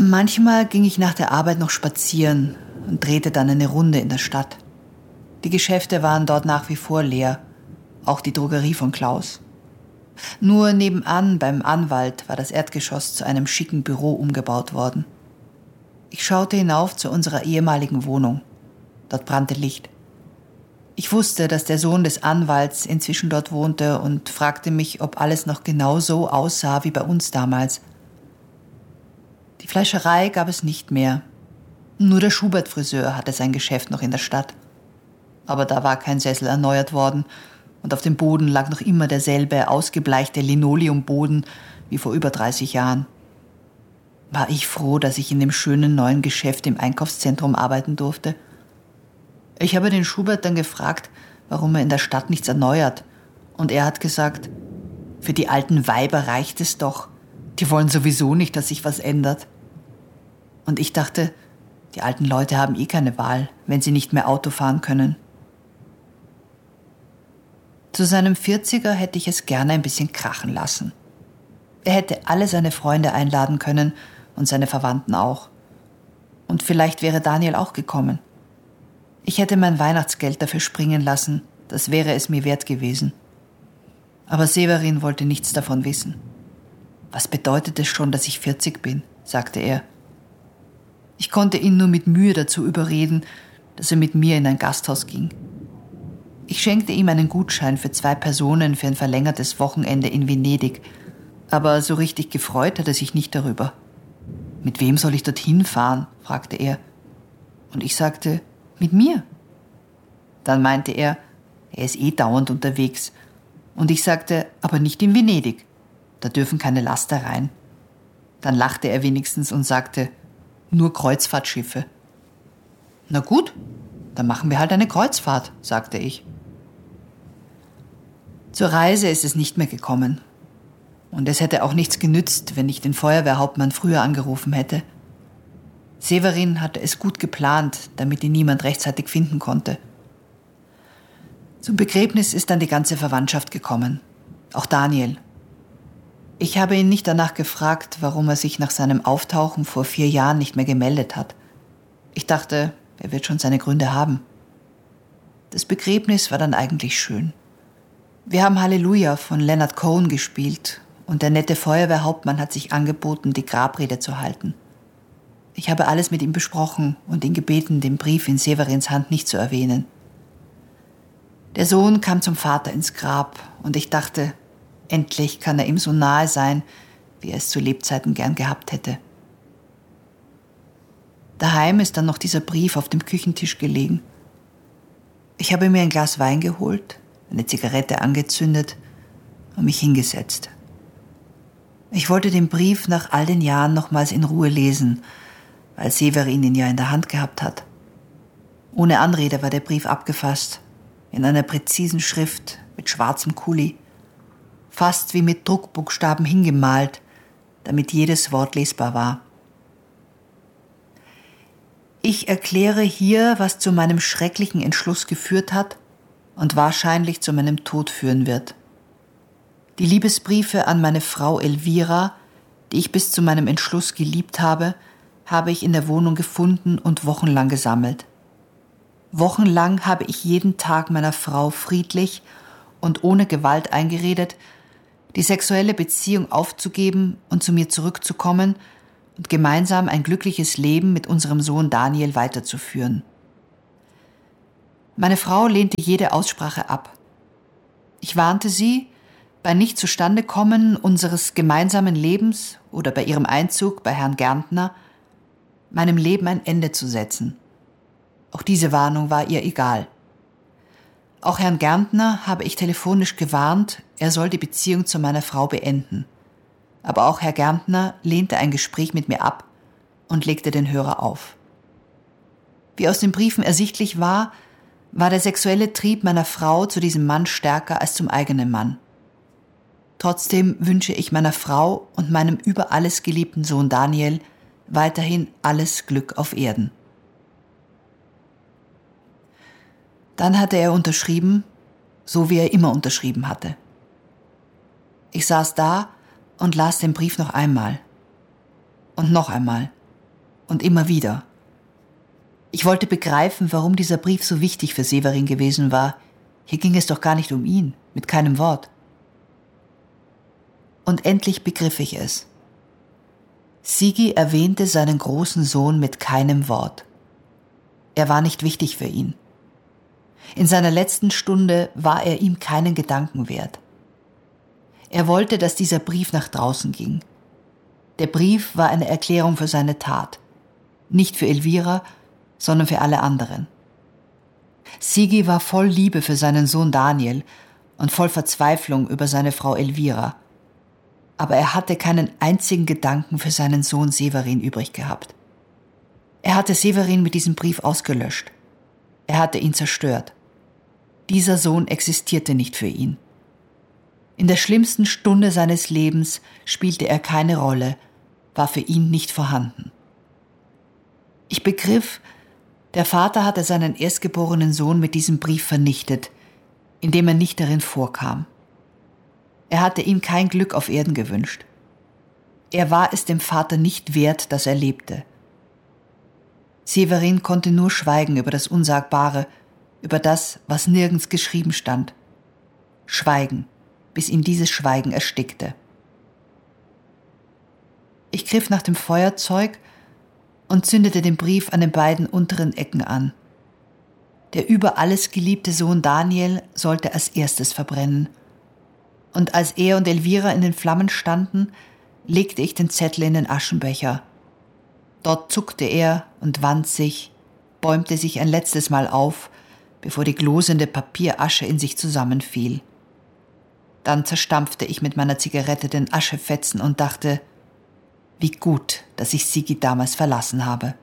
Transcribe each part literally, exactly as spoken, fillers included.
Manchmal ging ich nach der Arbeit noch spazieren und drehte dann eine Runde in der Stadt. Die Geschäfte waren dort nach wie vor leer, auch die Drogerie von Klaus. Nur nebenan beim Anwalt war das Erdgeschoss zu einem schicken Büro umgebaut worden. Ich schaute hinauf zu unserer ehemaligen Wohnung. Dort brannte Licht. Ich wusste, dass der Sohn des Anwalts inzwischen dort wohnte und fragte mich, ob alles noch genau so aussah wie bei uns damals. Die Fleischerei gab es nicht mehr. Nur der Schubert-Friseur hatte sein Geschäft noch in der Stadt. Aber da war kein Sessel erneuert worden und auf dem Boden lag noch immer derselbe ausgebleichte Linoleumboden wie vor über dreißig Jahren. War ich froh, dass ich in dem schönen neuen Geschäft im Einkaufszentrum arbeiten durfte. Ich habe den Schubert dann gefragt, warum er in der Stadt nichts erneuert. Und er hat gesagt, für die alten Weiber reicht es doch. Die wollen sowieso nicht, dass sich was ändert. Und ich dachte, die alten Leute haben eh keine Wahl, wenn sie nicht mehr Auto fahren können. Zu seinem vierziger hätte ich es gerne ein bisschen krachen lassen. Er hätte alle seine Freunde einladen können und seine Verwandten auch. Und vielleicht wäre Daniel auch gekommen. Ich hätte mein Weihnachtsgeld dafür springen lassen, das wäre es mir wert gewesen. Aber Severin wollte nichts davon wissen. Was bedeutet es schon, dass ich vierzig bin, sagte er. Ich konnte ihn nur mit Mühe dazu überreden, dass er mit mir in ein Gasthaus ging. Ich schenkte ihm einen Gutschein für zwei Personen für ein verlängertes Wochenende in Venedig, aber so richtig gefreut hat er sich nicht darüber. Mit wem soll ich dorthin fahren, fragte er. Und ich sagte, mit mir. Dann meinte er, er ist eh dauernd unterwegs. Und ich sagte, aber nicht in Venedig. Da dürfen keine Laster rein. Dann lachte er wenigstens und sagte, nur Kreuzfahrtschiffe. Na gut, dann machen wir halt eine Kreuzfahrt, sagte ich. Zur Reise ist es nicht mehr gekommen. Und es hätte auch nichts genützt, wenn ich den Feuerwehrhauptmann früher angerufen hätte. Severin hatte es gut geplant, damit ihn niemand rechtzeitig finden konnte. Zum Begräbnis ist dann die ganze Verwandtschaft gekommen, auch Daniel. Ich habe ihn nicht danach gefragt, warum er sich nach seinem Auftauchen vor vier Jahren nicht mehr gemeldet hat. Ich dachte, er wird schon seine Gründe haben. Das Begräbnis war dann eigentlich schön. Wir haben Halleluja von Leonard Cohen gespielt und der nette Feuerwehrhauptmann hat sich angeboten, die Grabrede zu halten. Ich habe alles mit ihm besprochen und ihn gebeten, den Brief in Severins Hand nicht zu erwähnen. Der Sohn kam zum Vater ins Grab und ich dachte, endlich kann er ihm so nahe sein, wie er es zu Lebzeiten gern gehabt hätte. Daheim ist dann noch dieser Brief auf dem Küchentisch gelegen. Ich habe mir ein Glas Wein geholt, eine Zigarette angezündet und mich hingesetzt. Ich wollte den Brief nach all den Jahren nochmals in Ruhe lesen, weil Severin ihn ja in der Hand gehabt hat. Ohne Anrede war der Brief abgefasst, in einer präzisen Schrift mit schwarzem Kuli, fast wie mit Druckbuchstaben hingemalt, damit jedes Wort lesbar war. Ich erkläre hier, was zu meinem schrecklichen Entschluss geführt hat und wahrscheinlich zu meinem Tod führen wird. Die Liebesbriefe an meine Frau Elvira, die ich bis zu meinem Entschluss geliebt habe, habe ich in der Wohnung gefunden und wochenlang gesammelt. Wochenlang habe ich jeden Tag meiner Frau friedlich und ohne Gewalt eingeredet, die sexuelle Beziehung aufzugeben und zu mir zurückzukommen und gemeinsam ein glückliches Leben mit unserem Sohn Daniel weiterzuführen. Meine Frau lehnte jede Aussprache ab. Ich warnte sie, bei Nicht-Zustande-Kommen unseres gemeinsamen Lebens oder bei ihrem Einzug bei Herrn Gärtner, meinem Leben ein Ende zu setzen. Auch diese Warnung war ihr egal. Auch Herrn Gärtner habe ich telefonisch gewarnt, er soll die Beziehung zu meiner Frau beenden. Aber auch Herr Gärtner lehnte ein Gespräch mit mir ab und legte den Hörer auf. Wie aus den Briefen ersichtlich war, war der sexuelle Trieb meiner Frau zu diesem Mann stärker als zum eigenen Mann. Trotzdem wünsche ich meiner Frau und meinem über alles geliebten Sohn Daniel weiterhin alles Glück auf Erden. Dann hatte er unterschrieben, so wie er immer unterschrieben hatte. Ich saß da und las den Brief noch einmal. Und noch einmal. und immer wieder. Ich wollte begreifen, warum dieser Brief so wichtig für Severin gewesen war. Hier ging es doch gar nicht um ihn, mit keinem Wort. Und endlich begriff ich es. Sigi erwähnte seinen großen Sohn mit keinem Wort. Er war nicht wichtig für ihn. In seiner letzten Stunde war er ihm keinen Gedanken wert. Er wollte, dass dieser Brief nach draußen ging. Der Brief war eine Erklärung für seine Tat. Nicht für Elvira, sondern für alle anderen. Sigi war voll Liebe für seinen Sohn Daniel und voll Verzweiflung über seine Frau Elvira. Aber er hatte keinen einzigen Gedanken für seinen Sohn Severin übrig gehabt. Er hatte Severin mit diesem Brief ausgelöscht. Er hatte ihn zerstört. Dieser Sohn existierte nicht für ihn. In der schlimmsten Stunde seines Lebens spielte er keine Rolle, war für ihn nicht vorhanden. Ich begriff, der Vater hatte seinen erstgeborenen Sohn mit diesem Brief vernichtet, indem er nicht darin vorkam. Er hatte ihm kein Glück auf Erden gewünscht. Er war es dem Vater nicht wert, dass er lebte. Severin konnte nur schweigen über das Unsagbare, über das, was nirgends geschrieben stand. Schweigen, bis ihn dieses Schweigen erstickte. Ich griff nach dem Feuerzeug und zündete den Brief an den beiden unteren Ecken an. Der über alles geliebte Sohn Daniel sollte als erstes verbrennen. Und als er und Elvira in den Flammen standen, legte ich den Zettel in den Aschenbecher. Dort zuckte er und wand sich, bäumte sich ein letztes Mal auf, bevor die glosende Papierasche in sich zusammenfiel. Dann zerstampfte ich mit meiner Zigarette den Aschefetzen und dachte, wie gut, dass ich Sigi damals verlassen habe.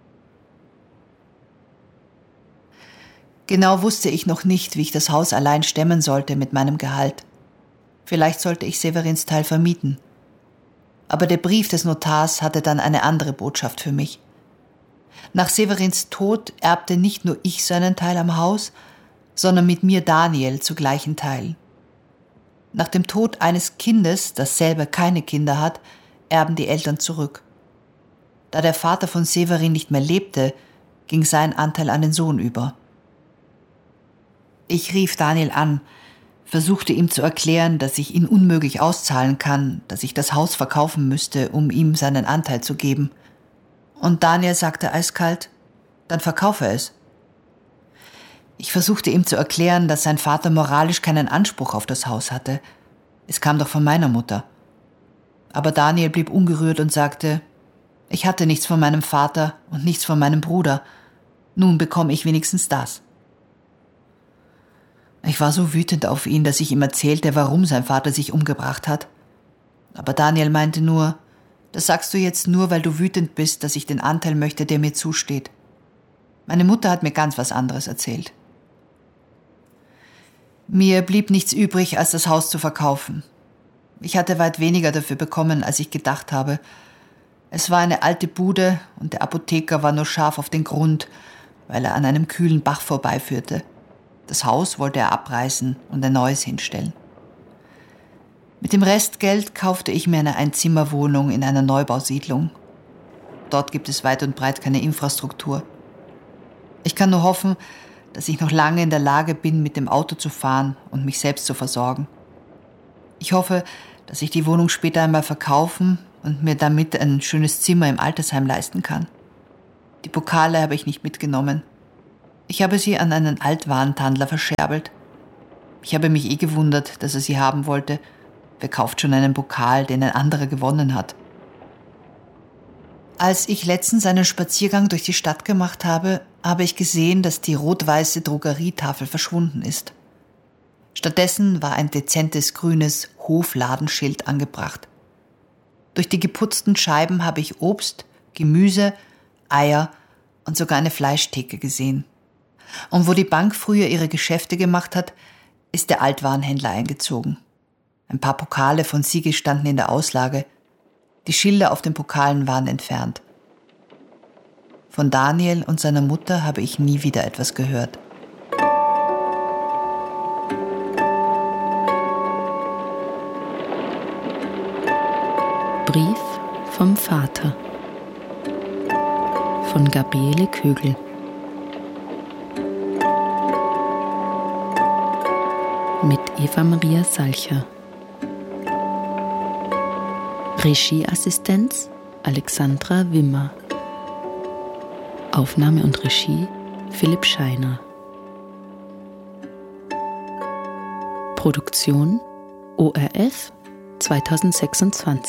Genau wusste ich noch nicht, wie ich das Haus allein stemmen sollte mit meinem Gehalt. Vielleicht sollte ich Severins Teil vermieten. Aber der Brief des Notars hatte dann eine andere Botschaft für mich. Nach Severins Tod erbte nicht nur ich seinen Teil am Haus, sondern mit mir Daniel zu gleichen Teilen. Nach dem Tod eines Kindes, das selber keine Kinder hat, erben die Eltern zurück. Da der Vater von Severin nicht mehr lebte, ging sein Anteil an den Sohn über. Ich rief Daniel an, versuchte ihm zu erklären, dass ich ihn unmöglich auszahlen kann, dass ich das Haus verkaufen müsste, um ihm seinen Anteil zu geben. Und Daniel sagte eiskalt, dann verkaufe es. Ich versuchte ihm zu erklären, dass sein Vater moralisch keinen Anspruch auf das Haus hatte. Es kam doch von meiner Mutter. Aber Daniel blieb ungerührt und sagte, ich hatte nichts von meinem Vater und nichts von meinem Bruder. Nun bekomme ich wenigstens das. Ich war so wütend auf ihn, dass ich ihm erzählte, warum sein Vater sich umgebracht hat. Aber Daniel meinte nur, das sagst du jetzt nur, weil du wütend bist, dass ich den Anteil möchte, der mir zusteht. Meine Mutter hat mir ganz was anderes erzählt. Mir blieb nichts übrig, als das Haus zu verkaufen. Ich hatte weit weniger dafür bekommen, als ich gedacht habe. Es war eine alte Bude und der Apotheker war nur scharf auf den Grund, weil er an einem kühlen Bach vorbeiführte. Das Haus wollte er abreißen und ein neues hinstellen. Mit dem Restgeld kaufte ich mir eine Einzimmerwohnung in einer Neubausiedlung. Dort gibt es weit und breit keine Infrastruktur. Ich kann nur hoffen, dass ich noch lange in der Lage bin, mit dem Auto zu fahren und mich selbst zu versorgen. Ich hoffe, dass ich die Wohnung später einmal verkaufen und mir damit ein schönes Zimmer im Altersheim leisten kann. Die Pokale habe ich nicht mitgenommen. Ich habe sie an einen Altwarentandler verscherbelt. Ich habe mich eh gewundert, dass er sie haben wollte. Wer kauft schon einen Pokal, den ein anderer gewonnen hat? Als ich letztens einen Spaziergang durch die Stadt gemacht habe, habe ich gesehen, dass die rot-weiße Drogerietafel verschwunden ist. Stattdessen war ein dezentes grünes Hofladenschild angebracht. Durch die geputzten Scheiben habe ich Obst, Gemüse, Eier und sogar eine Fleischtheke gesehen. Und wo die Bank früher ihre Geschäfte gemacht hat, ist der Altwarenhändler eingezogen. Ein paar Pokale von Sigi standen in der Auslage. Die Schilder auf den Pokalen waren entfernt. Von Daniel und seiner Mutter habe ich nie wieder etwas gehört. Brief vom Vater. von Gabriele Kögel. Mit Eva Maria Salcher. Regieassistenz Alexandra Wimmer. Aufnahme und Regie Philipp Scheiner. Produktion O R F zwanzig sechsundzwanzig.